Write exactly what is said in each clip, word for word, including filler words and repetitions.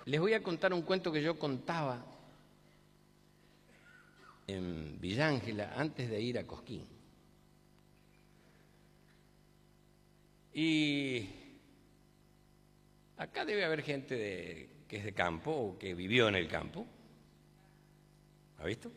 Les voy a contar un cuento que yo contaba en Villa Ángela antes de ir a Cosquín. Y acá debe haber gente de, que es de campo o que vivió en el campo. ¿Ha visto?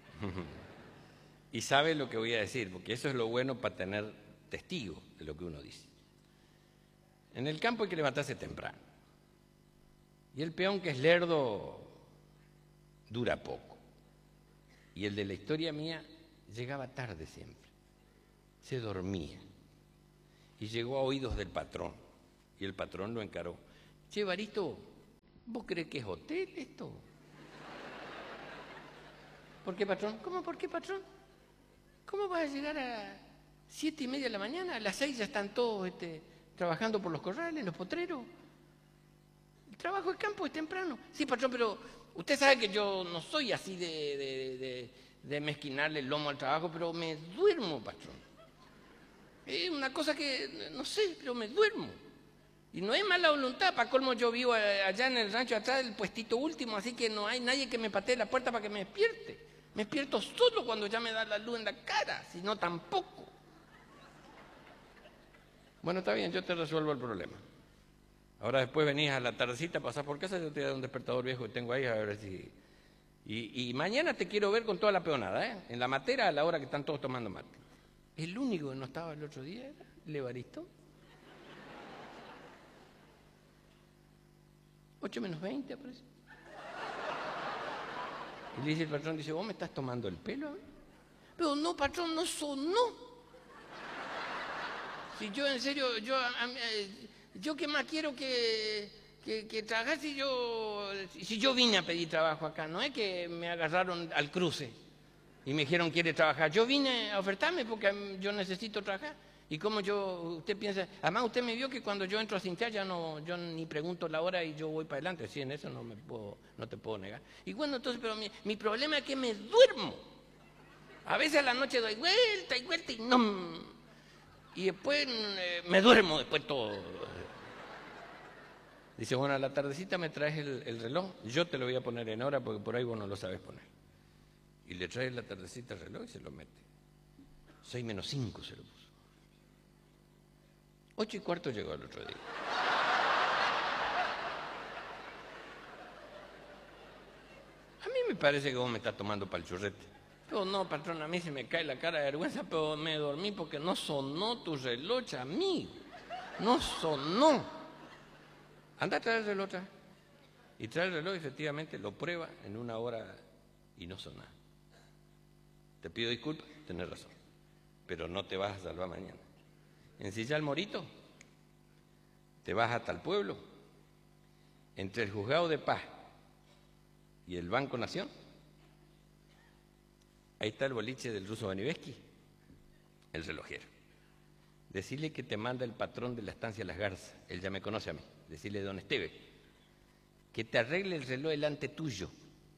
Y sabe lo que voy a decir, porque eso es lo bueno para tener testigo de lo que uno dice. En el campo hay que levantarse temprano. Y el peón que es lerdo dura poco. Y el de la historia mía llegaba tarde siempre. Se dormía. Y llegó a oídos del patrón. Y el patrón lo encaró. Che, Evaristo, ¿vos crees que es hotel esto? ¿Por qué, patrón? ¿Cómo por qué, patrón? ¿Cómo vas a llegar a siete y media de la mañana? A las seis ya están todos este, trabajando por los corrales, los potreros. El trabajo de campo es temprano. Sí, patrón, pero usted sabe que yo no soy así de, de, de, de mezquinarle el lomo al trabajo, pero me duermo, patrón. Es una cosa que, no sé, pero me duermo. Y no es mala voluntad, para colmo yo vivo allá en el rancho atrás del puestito último, así que no hay nadie que me patee la puerta para que me despierte. Me despierto solo cuando ya me da la luz en la cara, si no tampoco. Bueno, está bien, yo te resuelvo el problema. Ahora después venís a la tardecita, pasás por casa, yo te doy un despertador viejo que tengo ahí, a ver si... Y, y mañana te quiero ver con toda la peonada, ¿eh? En la matera a la hora que están todos tomando mate. El único que no estaba el otro día era el Evaristo. ocho menos veinte, aparece. Y le dice el patrón, dice, ¿vos me estás tomando el pelo? Pero no, patrón, no sonó. Si yo, en serio, yo, a, a, yo qué más quiero que, que, que trabajar si yo, si yo vine a pedir trabajo acá, no es que me agarraron al cruce y me dijeron quiere trabajar. Yo vine a ofertarme porque yo necesito trabajar. Y como yo, usted piensa, además usted me vio que cuando yo entro a cintear ya no, yo ni pregunto la hora y yo voy para adelante, sí, en eso no me puedo, no te puedo negar. Y bueno, entonces, pero mi, mi problema es que me duermo. A veces a la noche doy vuelta y vuelta y no... Y después eh, me duermo después todo. Dice, bueno, a la tardecita me traes el, el reloj, yo te lo voy a poner en hora porque por ahí vos no lo sabes poner. Y le traes la tardecita el reloj y se lo mete. Seis menos cinco se lo puso. Ocho y cuarto llegó el otro día. A mí me parece que vos me estás tomando para el churrete. Pero no, patrón, a mí se me cae la cara de vergüenza, pero me dormí porque no sonó tu reloj, amigo. No sonó. Anda a traer el reloj. Y trae el reloj, efectivamente, lo prueba en una hora y no sonó. Te pido disculpas, tenés razón. Pero no te vas a salvar mañana. Ensilla el morito, te vas hasta el pueblo, entre el juzgado de paz y el Banco Nación, ahí está el boliche del ruso Baniveski, el relojero. Decirle que te manda el patrón de la estancia Las Garzas, él ya me conoce a mí, decirle don Esteve, que te arregle el reloj delante tuyo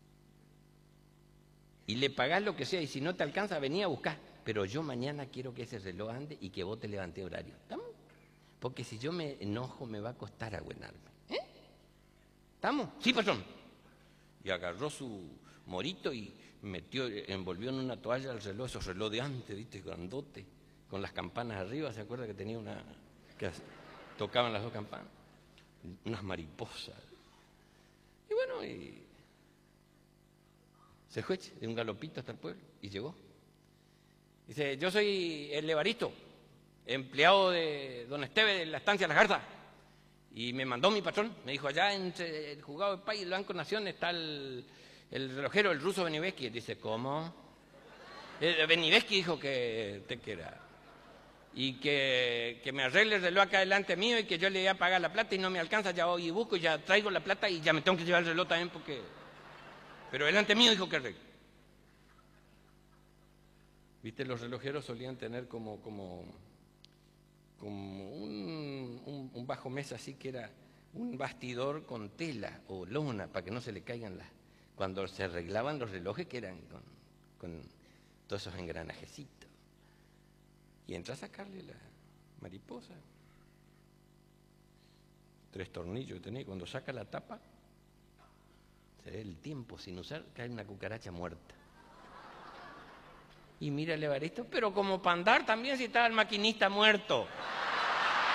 y le pagás lo que sea y si no te alcanza vení a buscar. Pero yo mañana quiero que ese reloj ande y que vos te levantes horario. ¿Estamos? Porque si yo me enojo me va a costar agüenarme. ¿Eh? ¿Estamos? Sí, patrón. Y agarró su morito y metió, envolvió en una toalla el reloj, esos reloj de antes, ¿viste? Grandote, con las campanas arriba. ¿Se acuerda que tenía una... que tocaban las dos campanas? Unas mariposas. Y bueno, y... se fue de un galopito hasta el pueblo y llegó. Dice, yo soy el Evaristo, empleado de don Esteve de la estancia Las Garzas. Y me mandó mi patrón, me dijo, allá entre el juzgado de paz y el Banco Nación está el, el relojero, el ruso Baniveski. Dice, ¿cómo? El Baniveski dijo que te quiera. Y que, que me arregle el reloj acá delante mío y que yo le voy a pagar la plata y no me alcanza, ya voy y busco y ya traigo la plata y ya me tengo que llevar el reloj también porque... Pero delante mío dijo que arregle. Viste, los relojeros solían tener como, como, como un, un, un bajo mesa así que era un bastidor con tela o lona para que no se le caigan las... Cuando se arreglaban los relojes que eran con, con todos esos engranajecitos. Y entra a sacarle la mariposa. Tres tornillos que tenía. Cuando saca la tapa, Se ve el tiempo sin usar, cae una cucaracha muerta. Y mira el Evaristo, pero como para andar también si estaba el maquinista muerto.